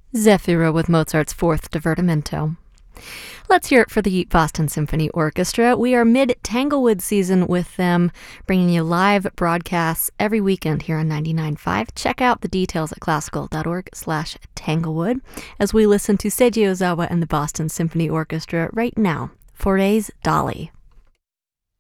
Zefiro with Mozart's Fourth Divertimento. Let's hear it for the Boston Symphony Orchestra. We are mid-Tanglewood season with them, bringing you live broadcasts every weekend here on 99.5. Check out the details at classical.org/Tanglewood as we listen to Seiji Ozawa and the Boston Symphony Orchestra right now. Fauré's Dolly.